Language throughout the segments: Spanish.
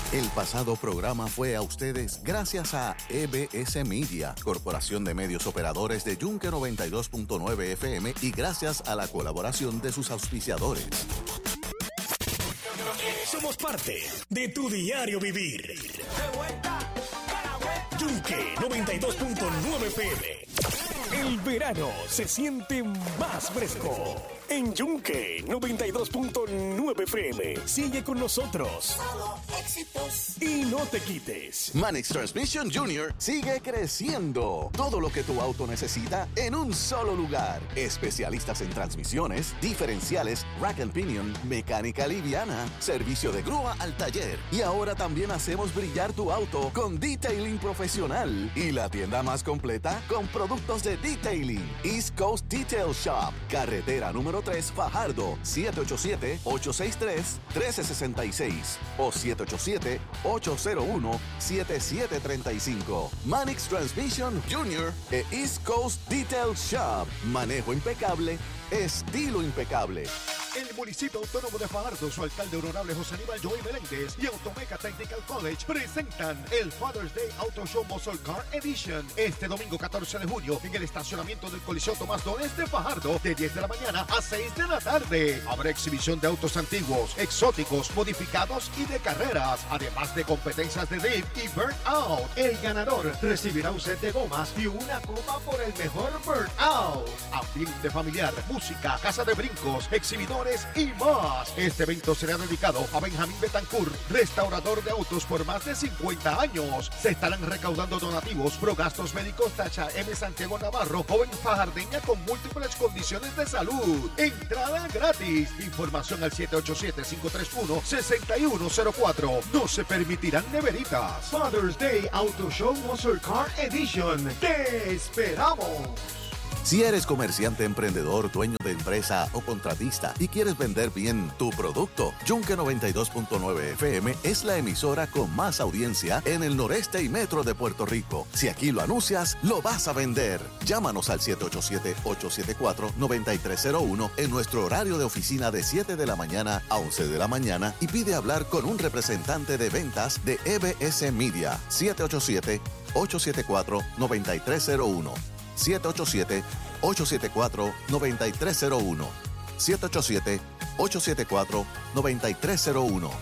El pasado programa fue a ustedes gracias a EBS Media, Corporación de Medios Operadores de Yunque 92.9 FM y gracias a la colaboración de sus auspiciadores. Somos parte de tu diario vivir. Yunque 92.9 FM. El verano se siente más fresco. En Yunque 92.9 FM. Sigue con nosotros. Solo éxitos. Y no te quites. Manix Transmission Jr. sigue creciendo. Todo lo que tu auto necesita en un solo lugar. Especialistas en transmisiones, diferenciales, rack and pinion, mecánica liviana, servicio de grúa al taller. Y ahora también hacemos brillar tu auto con detailing profesional. Y la tienda más completa con productos de detailing. East Coast Detail Shop. Carretera número 3 Fajardo. 787-863-1366 o 787-801-7735. Manix Transmission Jr. e East Coast Detail Shop. Manejo impecable, estilo impecable. El municipio autónomo de Fajardo, su alcalde honorable José Aníbal Joey Meléndez y Automeca Technical College presentan el Father's Day Auto Show Muscle Car Edition este domingo 14 de junio en el estacionamiento del Coliseo Tomás Donés de Fajardo de 10 de la mañana a 6 de la tarde. Habrá exhibición de autos antiguos, exóticos, modificados y de carreras, además de competencias de drift y burnout. El ganador recibirá un set de gomas y una copa por el mejor burnout. Ambiente familiar, música, casa de brincos, exhibidores y más. Este evento será dedicado a Benjamín Betancourt, restaurador de autos por más de 50 años. Se estarán recaudando donativos pro gastos médicos Tacha M. Santiago Navarro, joven fajardeña con múltiples condiciones de salud. Entrada gratis. Información al 787-531-6104. No se permitirán neveritas. Father's Day Auto Show Muscle Car Edition. ¡Te esperamos! Si eres comerciante, emprendedor, dueño de empresa o contratista y quieres vender bien tu producto, Yunque 92.9 FM es la emisora con más audiencia en el noreste y metro de Puerto Rico. Si aquí lo anuncias, lo vas a vender. Llámanos al 787-874-9301 en nuestro horario de oficina de 7 de la mañana a 11 de la mañana y pide hablar con un representante de ventas de EBS Media. 787-874-9301. 787-874-9301. 787-874-9301.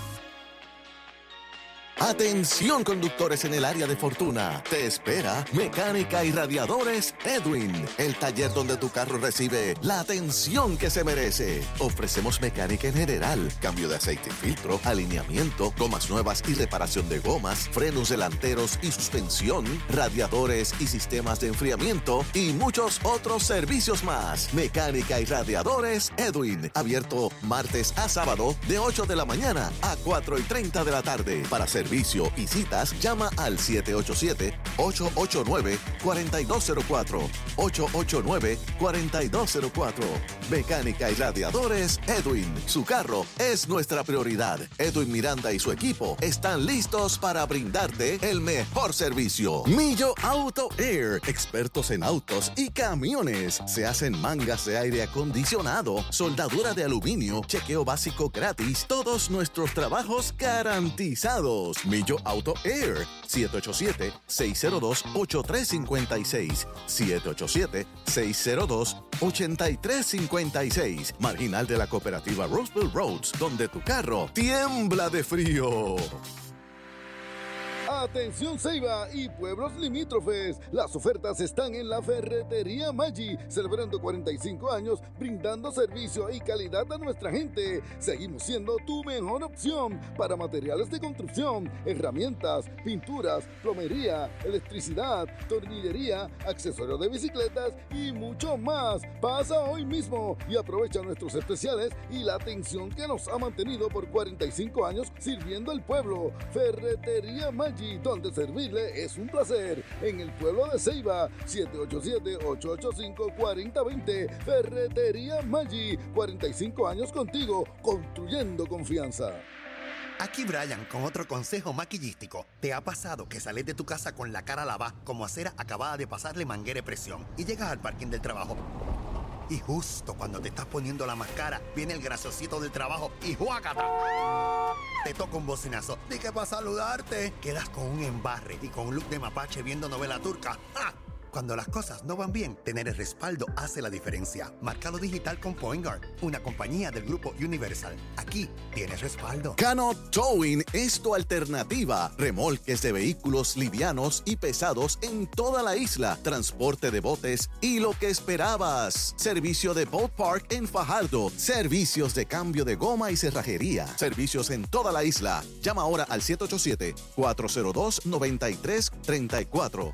Atención conductores en el área de Fortuna. Te espera Mecánica y Radiadores Edwin, el taller donde tu carro recibe la atención que se merece. Ofrecemos mecánica en general, cambio de aceite y filtro, alineamiento, gomas nuevas y reparación de gomas, frenos delanteros y suspensión, radiadores y sistemas de enfriamiento y muchos otros servicios más. Mecánica y Radiadores Edwin, abierto martes a sábado de 8 de la mañana a 4:30 de la tarde. Para servicio y citas, llama al 787-889-4204. 889-4204. Mecánica y Radiadores Edwin. Su carro es nuestra prioridad. Edwin Miranda y su equipo están listos para brindarte el mejor servicio. Millo Auto Air. Expertos en autos y camiones. Se hacen mangas de aire acondicionado, soldadura de aluminio, chequeo básico gratis. Todos nuestros trabajos garantizados. Millo Auto Air. 787-602-8356. 787-602-8356. Marginal de la cooperativa Roseville Roads, donde tu carro tiembla de frío. Atención Ceiba y pueblos limítrofes, las ofertas están en la Ferretería Maggi, celebrando 45 años, brindando servicio y calidad a nuestra gente. Seguimos siendo tu mejor opción para materiales de construcción, herramientas, pinturas, plomería, electricidad, tornillería, accesorios de bicicletas y mucho más. Pasa hoy mismo y aprovecha nuestros especiales y la atención que nos ha mantenido por 45 años sirviendo al pueblo. Ferretería Maggi, donde servirle es un placer. En el pueblo de Ceiba, 787-885-4020. Ferretería Maggi, 45 años contigo, construyendo confianza. Aquí Brian con otro consejo maquillístico. ¿Te ha pasado que sales de tu casa con la cara lavada como acera acabada de pasarle manguera de presión y llegas al parking del trabajo? Y justo cuando te estás poniendo la máscara, viene el graciosito del trabajo y ¡juácata! te toca un bocinazo. Dije para saludarte. Quedas con un embarre y con un look de mapache viendo novela turca. ¡Ja! Cuando las cosas no van bien, tener el respaldo hace la diferencia. Márcalo digital con Point Guard, una compañía del grupo Universal. Aquí tienes respaldo. Cano Towing es tu alternativa. Remolques de vehículos livianos y pesados en toda la isla. Transporte de botes y lo que esperabas. Servicio de Boat Park en Fajardo. Servicios de cambio de goma y cerrajería. Servicios en toda la isla. Llama ahora al 787-402-9334.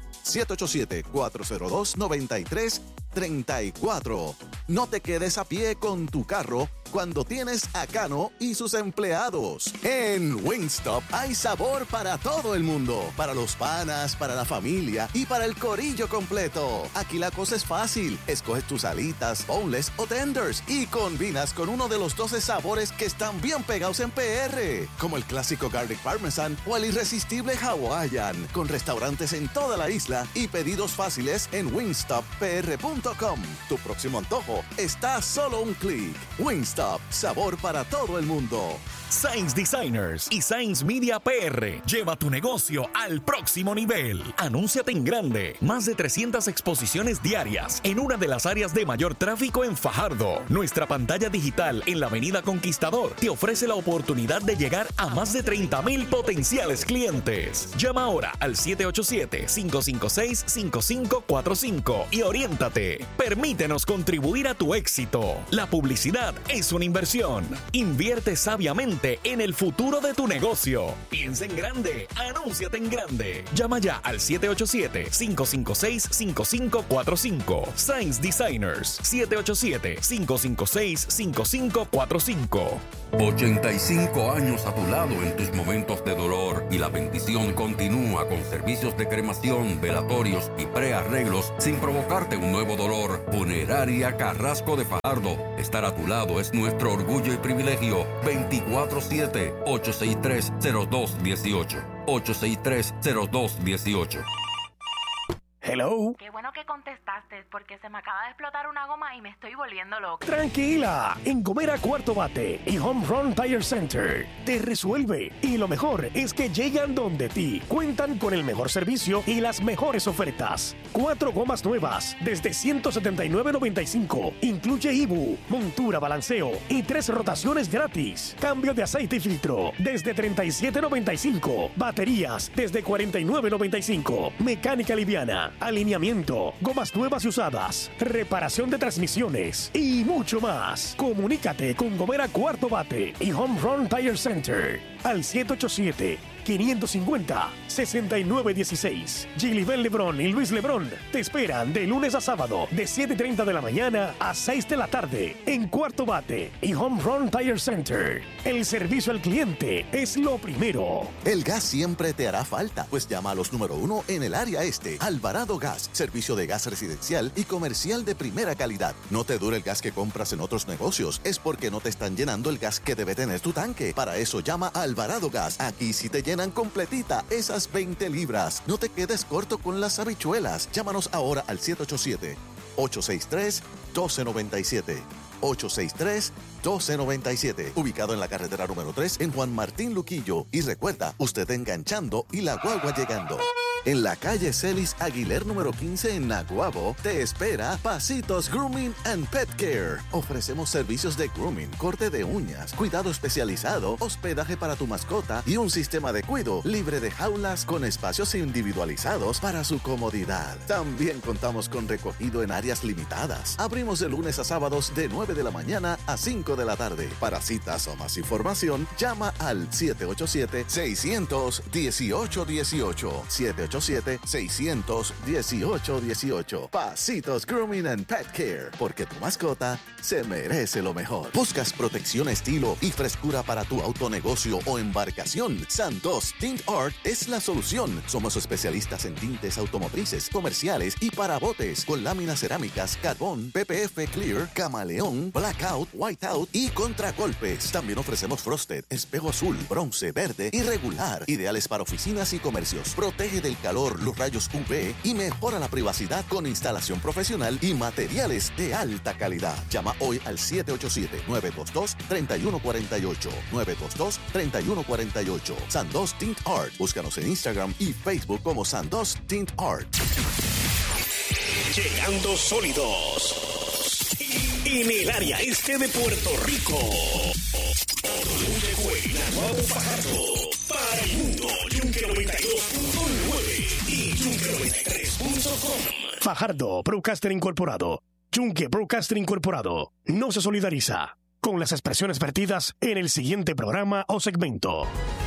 787-402-9334. No te quedes a pie con tu carro cuando tienes a Cano y sus empleados. En Wingstop hay sabor para todo el mundo. Para los panas, para la familia y para el corillo completo. Aquí la cosa es fácil. Escoges tus alitas, boneless o tenders y combinas con uno de los 12 sabores que están bien pegados en PR. Como el clásico Garlic Parmesan o el irresistible Hawaiian. Con restaurantes en toda la isla y pedidos fáciles en wingstoppr.com. Tu próximo antojo está a solo un clic. Wingstop, sabor para todo el mundo. Sainz Designers y Sainz Media PR. Lleva tu negocio al próximo nivel. Anúnciate en grande. Más de 300 exposiciones diarias en una de las áreas de mayor tráfico en Fajardo. Nuestra pantalla digital en la Avenida Conquistador te ofrece la oportunidad de llegar a más de 30,000 potenciales clientes. Llama ahora al 787-556-5545 y oriéntate. Permítenos contribuir a tu éxito. La publicidad es una inversión. Invierte sabiamente en el futuro de tu negocio. Piensa en grande. Anúnciate en grande. Llama ya al 787-556-5545. Sainz Designers. 787-556-5545. 85 años a tu lado en tus momentos de dolor y la bendición continúa con servicios de cremación, velatorios y prearreglos sin provocarte un nuevo dolor. Funeraria Carrasco de Fajardo. Estar a tu lado es nuestro orgullo y privilegio. 24/7-863-0218. 863-0218. Hello. Qué bueno que contestaste, porque se me acaba de explotar una goma y me estoy volviendo loca. Tranquila, en Gomera Cuarto Bate y Home Run Tire Center te resuelve. Y lo mejor es que llegan donde ti. Cuentan con el mejor servicio y las mejores ofertas. 4 gomas nuevas desde $179.95. Incluye IBU, montura, balanceo y 3 rotaciones gratis. Cambio de aceite y filtro desde $37.95. Baterías desde $49.95. Mecánica liviana, alineamiento, gomas nuevas y usadas, reparación de transmisiones y mucho más. Comunícate con Gomera Cuarto Bate y Home Run Tire Center al 787-550-6916. Gilibel Lebrón y Luis Lebrón te esperan de lunes a sábado de 7:30 de la mañana a 6 de la tarde en Cuarto Bate y Home Run Tire Center. El servicio al cliente es lo primero. El gas siempre te hará falta, pues llama a los número 1 en el área este. Alvarado Gas, servicio de gas residencial y comercial de primera calidad. No te dure el gas que compras en otros negocios, es porque no te están llenando el gas que debe tener tu tanque. Para eso llama a Alvarado Gas. Aquí sí te llenan completita esas 20 libras. No te quedes corto con las habichuelas. Llámanos ahora al 787-863-1297. 863-1297. Ubicado en la carretera número 3 en Juan Martín Luquillo. Y recuerda, usted enganchando y la guagua llegando. En la calle Celis Aguiler número 15 en Naguabo, te espera Pasitos Grooming and Pet Care. Ofrecemos servicios de grooming, corte de uñas, cuidado especializado, hospedaje para tu mascota y un sistema de cuido libre de jaulas con espacios individualizados para su comodidad. También contamos con recogido en áreas limitadas. Abrimos de lunes a sábados de 9 de la mañana a 5 de la tarde. Para citas o más información, llama al 787-600-1818. 787-600-1818. Pasitos Grooming and Pet Care, porque tu mascota se merece lo mejor. ¿Buscas protección, estilo y frescura para tu autonegocio o embarcación? Santos Tint Art es la solución. Somos especialistas en tintes automotrices, comerciales y para botes, con láminas cerámicas, carbón, PPF Clear, camaleón, blackout, whiteout y contragolpes. También ofrecemos frosted, espejo azul, bronce, verde y regular, ideales para oficinas y comercios. Protege del calor, los rayos UV y mejora la privacidad con instalación profesional y materiales de alta calidad. Llama hoy al 787-922-3148. 922-3148. Sandoz Tint Art. Búscanos en Instagram y Facebook como Sandoz Tint Art. Llegando sólidos en el área este de Puerto Rico. Naguabo Fajardo para el mundo. Yunque 92.9 y Yunque 93.com. Fajardo Broadcaster Incorporado. Yunque Broadcaster Incorporado no se solidariza con las expresiones vertidas en el siguiente programa o segmento.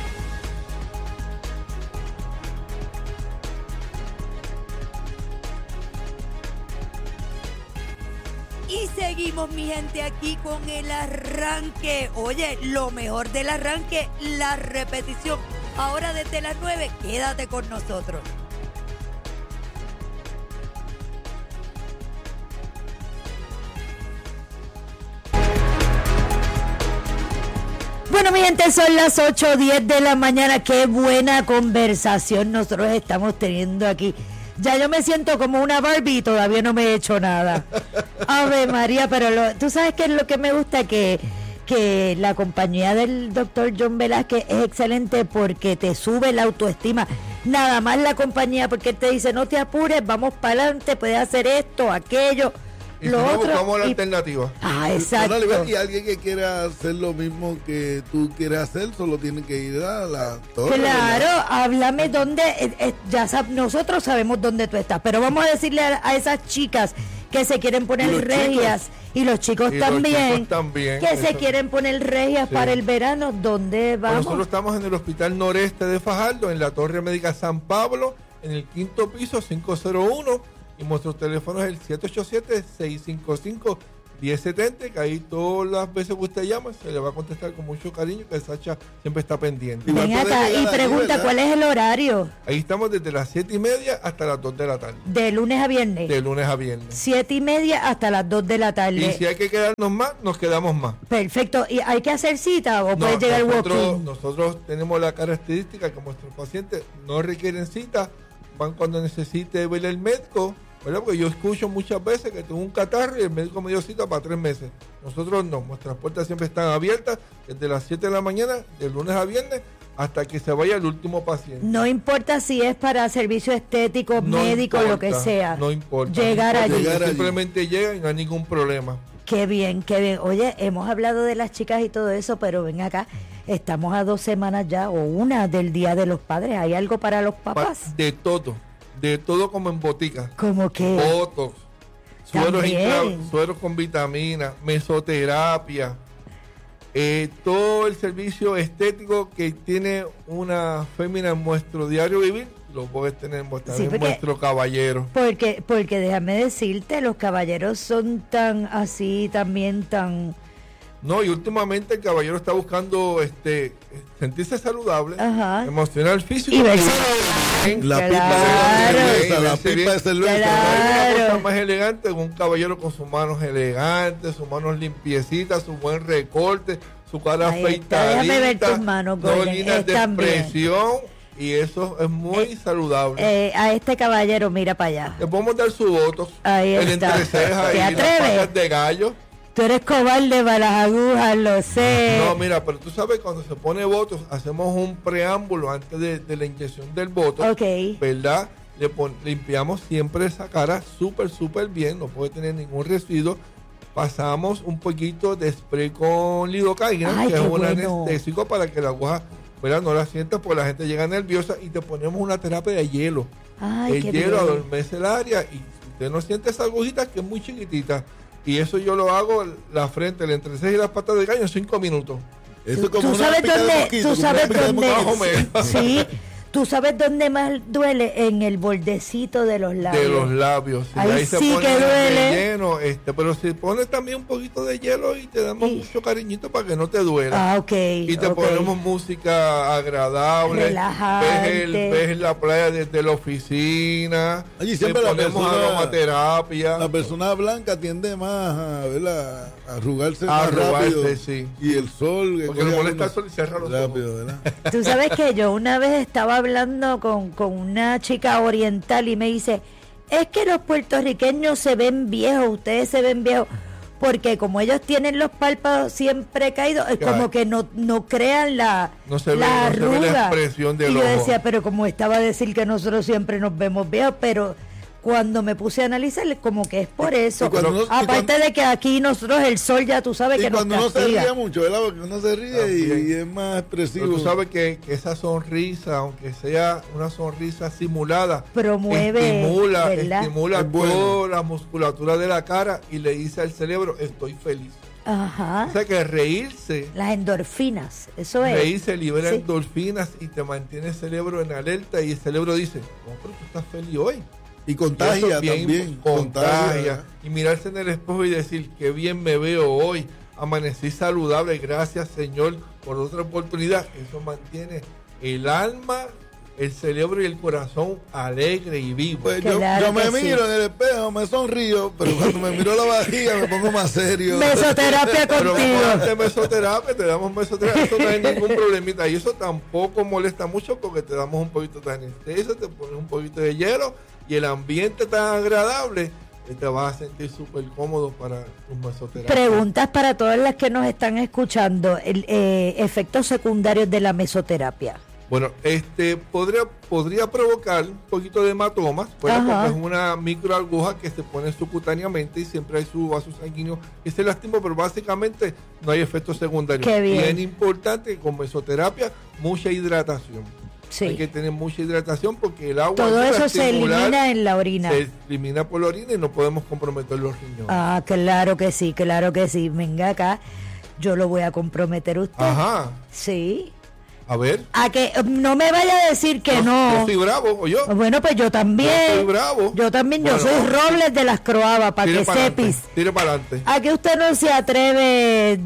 Y seguimos, mi gente, aquí con el arranque. Oye, lo mejor del arranque, la repetición. Ahora desde las 9, quédate con nosotros. Bueno, mi gente, son las 8:10 de la mañana. Qué buena conversación nosotros estamos teniendo aquí. Ya yo me siento como una Barbie y todavía no me he hecho nada. Ave María, pero tú sabes que es lo que me gusta, que la compañía del doctor John Velázquez es excelente porque te sube la autoestima. Nada más la compañía, porque él te dice, no te apures, vamos para adelante, puedes hacer esto, aquello. Y lo otro, buscamos la alternativa. Exacto. Y alguien que quiera hacer lo mismo que tú quieres hacer, solo tiene que ir a la torre. Claro, háblame dónde, nosotros sabemos dónde tú estás, pero vamos a decirle a esas chicas que se quieren poner regias, y los chicos también, que se quieren poner regias para el verano, ¿dónde vamos? Nosotros estamos en el Hospital Noreste de Fajardo, en la Torre Médica San Pablo, en el 5º piso, 501. Y nuestro teléfono es el 787-655-1070, que ahí todas las veces que usted llama se le va a contestar con mucho cariño, que Sacha siempre está pendiente. Ven acá y pregunta, ¿cuál es el horario? Ahí estamos desde las 7:30 hasta las 2 de la tarde. ¿De lunes a viernes? De lunes a viernes. 7:30 hasta las 2 de la tarde. Y si hay que quedarnos más, nos quedamos más. Perfecto. ¿Y hay que hacer cita o puede llegar walk-in? Nosotros tenemos la característica que nuestros pacientes no requieren cita, van cuando necesite ver el médico, ¿verdad? Porque yo escucho muchas veces que tengo un catarro y el médico me dio cita para 3 meses. Nosotros no, nuestras puertas siempre están abiertas desde las 7 de la mañana, de lunes a viernes, hasta que se vaya el último paciente. No importa si es para servicio estético, médico, lo que sea. No importa. Llegar allí. Simplemente llegan y no hay ningún problema. Qué bien, qué bien. Oye, hemos hablado de las chicas y todo eso, pero ven acá, estamos a 2 semanas ya, o una del Día de los Padres. ¿Hay algo para los papás? De todo como en botica. ¿Cómo qué? Botox, sueros con vitaminas, mesoterapia, todo el servicio estético que tiene una fémina en nuestro diario vivir, lo puedes tener en nuestro caballero. Porque déjame decirte, los caballeros son tan así, también tan... No, y últimamente el caballero está buscando sentirse saludable, emocional, físico. Y verse la pipa de cerveza. Claro. Una cosa más elegante, un caballero con sus manos elegantes, sus manos limpiecitas, su buen recorte, su cara afeitadita. Déjame ver tus manos, no líneas de expresión. Y eso es muy saludable. A este caballero, mira para allá. Le podemos dar su voto. Ahí el está. entreceja y las patas de gallo. Tú eres cobarde para las agujas, lo sé. No, mira, pero tú sabes, cuando se pone botox, hacemos un preámbulo antes de la inyección del botox, ¿verdad? Limpiamos siempre esa cara súper bien, no puede tener ningún residuo. Pasamos un poquito de spray con lidocaína, que es un anestésico para que la aguja, ¿verdad?, no la sientas, porque la gente llega nerviosa, y te ponemos una terapia de hielo. El hielo adormece el área, y usted no siente esa agujita que es muy chiquitita. Y eso yo lo hago la frente, el entrecejo y las patas de gallo en 5 minutos. Eso como ¿tú sabes dónde? Sí. ¿Tú sabes dónde más duele? En el bordecito de los labios. De los labios. Sí. Ahí se sí pone que duele. Relleno, pero si pones también un poquito de hielo y te damos mucho cariñito para que no te duela. Y te ponemos música agradable. Relajante. Ves la playa desde la oficina. Allí siempre le ponemos aromaterapia. La persona blanca tiende más a arrugarse más rápido. Sí. Y el sol. Porque le molesta el sol y cierra los ojos. ¿Verdad? Tú sabes que yo una vez estaba hablando con una chica oriental y me dice, es que los puertorriqueños se ven viejos, ustedes se ven viejos, porque como ellos tienen los párpados siempre caídos, es como que no crean la arruga. La expresión del y yo ojo. decía, pero como estaba a decir que nosotros siempre nos vemos viejos, pero cuando me puse a analizar, como que es por eso. Aparte de que aquí nosotros el sol ya tú sabes que nos castiga. Y cuando uno se ríe mucho, ¿verdad? Porque uno se ríe y es más expresivo. Pero tú sabes que esa sonrisa, aunque sea una sonrisa simulada, promueve, estimula toda la musculatura de la cara y le dice al cerebro, estoy feliz. Ajá. O sea que reírse, las endorfinas, eso es. Reírse libera endorfinas y te mantiene el cerebro en alerta y el cerebro dice, no, pero tú estás feliz hoy. Y contagia también. Contagia. Y mirarse en el espejo y decir, qué bien me veo hoy. Amanecí saludable. Gracias, Señor, por otra oportunidad. Eso mantiene el alma, el cerebro y el corazón alegre y vivo. Pues yo me miro en el espejo, me sonrío, pero cuando me miro la vajilla me pongo más serio. Mesoterapia contigo. Pero mesoterapia, te damos mesoterapia, eso no hay ningún problemita. Y eso tampoco molesta mucho porque te damos un poquito de anestesia, te pones un poquito de hielo y el ambiente tan agradable que te vas a sentir súper cómodo para un mesoterapia. Preguntas para todas las que nos están escuchando, efectos secundarios de la mesoterapia. Bueno, podría provocar un poquito de hematomas, porque es una microaguja que se pone subcutáneamente y siempre hay su vaso sanguíneo que se lastima, pero básicamente no hay efectos secundarios. Qué bien. Bien importante con mesoterapia, mucha hidratación. Sí. Hay que tener mucha hidratación porque el agua... Todo eso se elimina en la orina. Se elimina por la orina y no podemos comprometer los riñones. Ah, claro que sí, claro que sí. Venga acá, yo lo voy a comprometer usted. Ajá. Sí. A ver. A que no me vaya a decir que no. Yo soy bravo, ¿o yo? Bueno, pues yo también. Yo soy bravo. Yo también, yo soy Robles de las Croabas, para que sepis. Tire para adelante. A que usted no se atreve a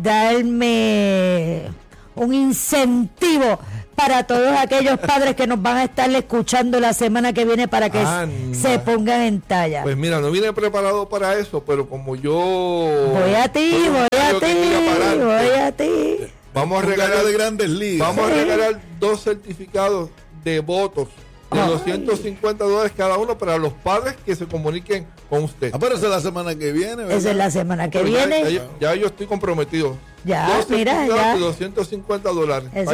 darme un incentivo para todos aquellos padres que nos van a estar escuchando la semana que viene para que se pongan en talla. Pues mira, no vine preparado para eso, pero como yo... Voy a ti. Vamos a regalar de Grandes Ligas. Vamos a regalar 2 certificados de Botox de $250 cada uno para los padres que se comuniquen con usted. Pero esa es la semana que viene, ¿verdad? Esa es la semana que viene. Ya yo estoy comprometido. Ya, mira, ya. De $250. Eso,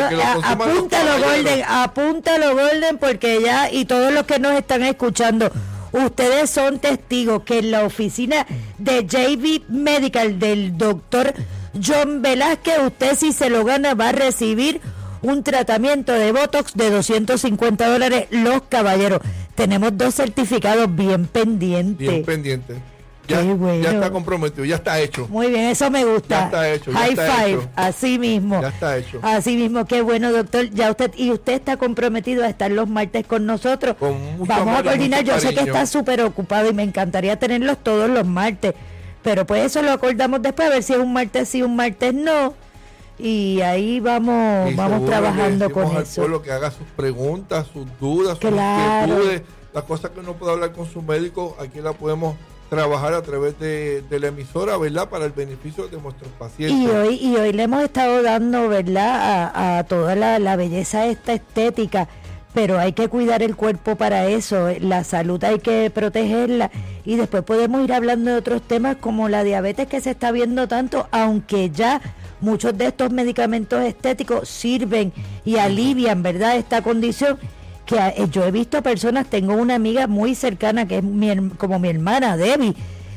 apúntalo, Golden, porque ya, y todos los que nos están escuchando, ustedes son testigos que en la oficina de JV Medical del doctor John Velázquez, usted si se lo gana va a recibir un tratamiento de Botox de $250. Los caballeros, tenemos 2 certificados bien pendientes. Ya está comprometido, ya está hecho. Muy bien, eso me gusta. Ya está hecho. High five, así mismo. Ya está hecho. Así mismo, qué bueno, doctor. Ya usted está comprometido a estar los martes con nosotros. Vamos a coordinar. Yo sé que está súper ocupado y me encantaría tenerlos todos los martes. Pero pues eso lo acordamos después, a ver si es un martes sí, un martes no. Y ahí vamos trabajando con eso. Pueblo que haga sus preguntas, sus dudas, sus inquietudes, las cosas que no puede hablar con su médico, aquí la podemos trabajar a través de la emisora, ¿verdad? Para el beneficio de nuestros pacientes. Y hoy le hemos estado dando, ¿verdad? A toda la belleza esta estética, pero hay que cuidar el cuerpo para eso, la salud hay que protegerla y después podemos ir hablando de otros temas como la diabetes que se está viendo tanto, aunque ya muchos de estos medicamentos estéticos sirven y alivian, ¿verdad?, esta condición. Que yo he visto personas, tengo una amiga muy cercana que es como mi hermana Debbie,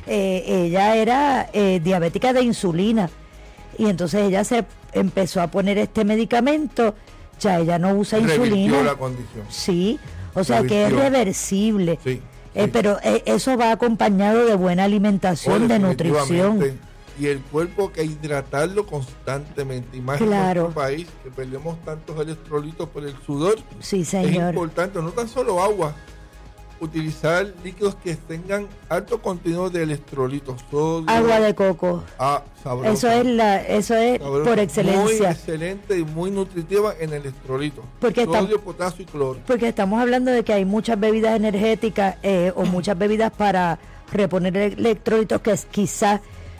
ella era diabética de insulina y entonces ella se empezó a poner este medicamento, ya ella no usa insulina. La condición. Sí, o sea que es reversible, sí. Pero eso va acompañado de buena alimentación, de nutrición. Y el cuerpo hay que hidratarlo constantemente, y más en nuestro país, que perdemos tantos electrolitos por el sudor. Sí, señor. Es importante, no tan solo agua, utilizar líquidos que tengan alto contenido de electrolitos. Sodio, agua de coco. Sabroso. Eso es sabroso, por excelencia. Muy excelente y muy nutritiva en electrolitos. Sodio, potasio y cloro. Porque estamos hablando de que hay muchas bebidas energéticas o muchas bebidas para reponer electrolitos que quizás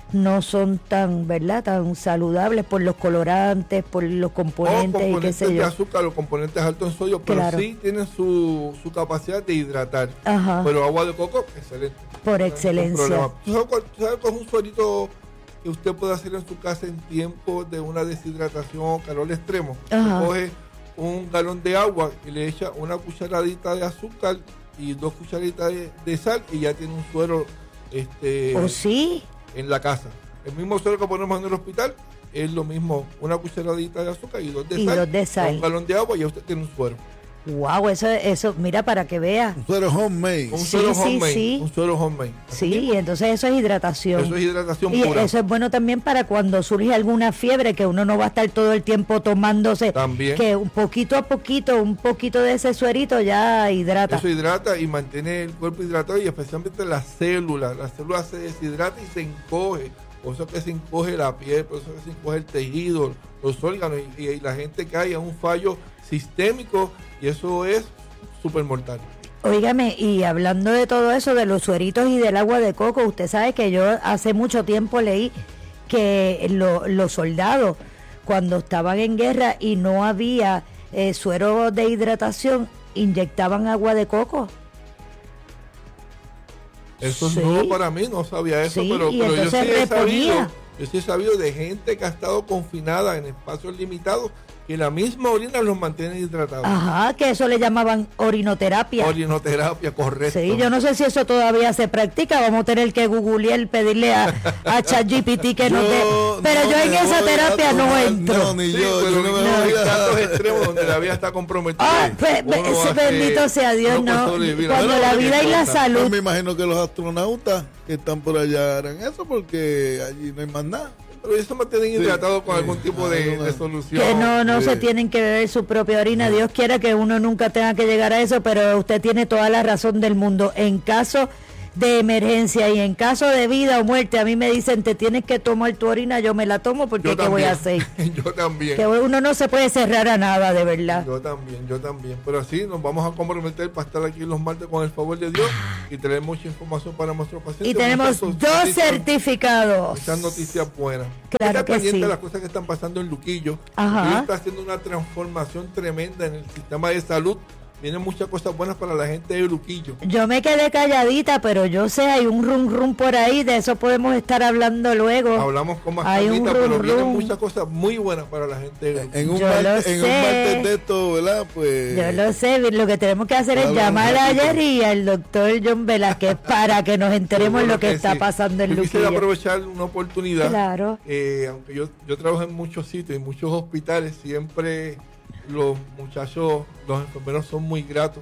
no son tan, ¿verdad?, tan saludables por los colorantes, por los componentes y qué sé yo. De azúcar, los componentes altos en sodio, pero sí tienen su capacidad de hidratar. Ajá. Pero agua de coco, excelente. Por excelencia. ¿Tú sabes cuál es un suerito que usted puede hacer en su casa en tiempo de una deshidratación o calor extremo? Ajá. Coge un galón de agua y le echa una cucharadita de azúcar y 2 cucharaditas de sal y ya tiene un suero sí, en la casa. El mismo suero que ponemos en el hospital es lo mismo, una cucharadita de azúcar y 2 de sal. Un galón de agua y ya usted tiene un suero. Wow, eso, mira, para que vea. Un suero homemade. Un suero homemade. Sí, entonces eso es hidratación. Eso es hidratación y pura. eso es bueno también para cuando surge alguna fiebre, que uno no va a estar todo el tiempo tomándose. También. Que un poquito a poquito, un poquito de ese suerito ya hidrata. Eso hidrata y mantiene el cuerpo hidratado y especialmente las células. Las células se deshidratan y se encoge. Por eso que se encoge la piel, por eso que se encoge el tejido, los órganos y la gente cae en un fallo sistémico y eso es súper mortal. Óigame, y hablando de todo eso, de los sueritos y del agua de coco, usted sabe que yo hace mucho tiempo leí que los soldados, cuando estaban en guerra y no había suero de hidratación, inyectaban agua de coco. Eso es nuevo para mí, no sabía eso, pero yo sí he sabido de gente que ha estado confinada en espacios limitados y la misma orina los mantiene hidratados. Ajá, que eso le llamaban orinoterapia. Orinoterapia, correcto. Sí, yo no sé si eso todavía se practica, vamos a tener que googlear, pedirle a ChatGPT que nos dé. Pero yo en esa terapia no entro. No, ni yo. Pero no me voy a casos extremos donde la vida está comprometida. Bendito sea Dios, no. Cuando la vida y la salud. Yo me imagino que los astronautas que están por allá harán eso porque allí no hay más nada. Pero eso mantienen hidratado con algún tipo de solución. Que no se tienen que beber su propia orina. Dios quiera que uno nunca tenga que llegar a eso, pero usted tiene toda la razón del mundo. En caso de emergencia y en caso de vida o muerte, a mí me dicen, te tienes que tomar tu orina, yo me la tomo porque ¿qué voy a hacer? Yo también. Que uno no se puede cerrar a nada, de verdad. Yo también. Pero así nos vamos a comprometer para estar aquí los martes con el favor de Dios y tener mucha información para nuestros pacientes. Y tenemos 2 certificados. Muchas noticias buenas. Claro que sí. De las cosas que están pasando en Luquillo. Ajá. Luquillo está haciendo una transformación tremenda en el sistema de salud. Vienen muchas cosas buenas para la gente de Luquillo. Yo me quedé calladita, pero yo sé, hay un rum por ahí, de eso podemos estar hablando luego. Hablamos con más calmita, pero vienen muchas cosas muy buenas para la gente de Luquillo. En un martes de esto, ¿verdad? Pues yo lo sé, lo que tenemos que hacer es llamar a Jerry y al doctor John Velázquez para que nos enteremos lo que está pasando en Luquillo. Yo quisiera aprovechar una oportunidad. Claro. Aunque yo trabajo en muchos sitios, en muchos hospitales, siempre los muchachos, los enfermeros son muy gratos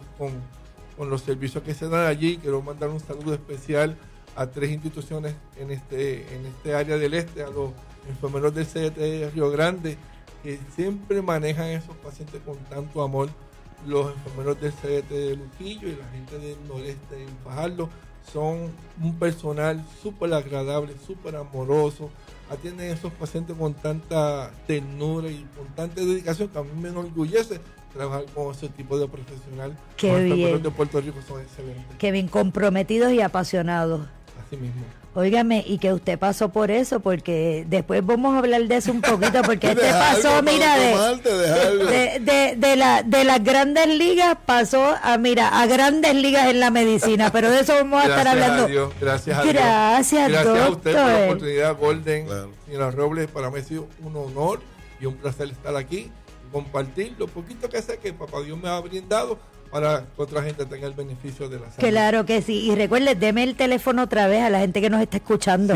con los servicios que se dan allí. Quiero mandar un saludo especial a 3 instituciones en este área del este, a los enfermeros del CDT de Río Grande, que siempre manejan esos pacientes con tanto amor, los enfermeros del CDT de Luquillo y la gente del noreste en Fajardo. Son un personal súper agradable, súper amoroso, atienden a esos pacientes con tanta ternura y con tanta dedicación que a mí me enorgullece trabajar con ese tipo de profesional. Qué bien. Los enfermeros de Puerto Rico son excelentes. Qué bien, comprometidos y apasionados. Así mismo. Óigame, y que usted pasó por eso, porque después vamos a hablar de eso un poquito, porque este pasó, mira, de las grandes ligas pasó a grandes ligas en la medicina, pero de eso vamos a estar hablando. Gracias a Dios. Gracias, doctor. A usted por la oportunidad, Golden, señora Robles, para mí ha sido un honor y un placer estar aquí y compartir lo poquito que sé que Papá Dios me ha brindado para que otra gente tenga el beneficio de la salud. Claro que sí. Y recuerde, deme el teléfono otra vez a la gente que nos está escuchando.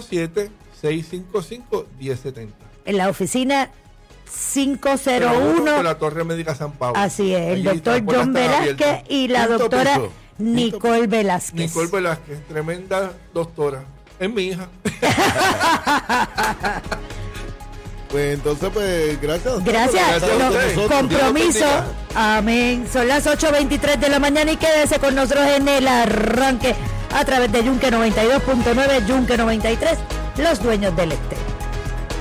787-655-1070. En la oficina 501 de la Torre Médica San Pablo. Así es, el doctor John Velázquez y la doctora Nicole Velázquez. Nicole Velázquez, tremenda doctora. Es mi hija. Pues entonces, gracias. Gracias. Compromiso. Amén. Son las 8:23 de la mañana y quédese con nosotros en el arranque a través de Yunque 92.9, Yunque 93, los dueños del este.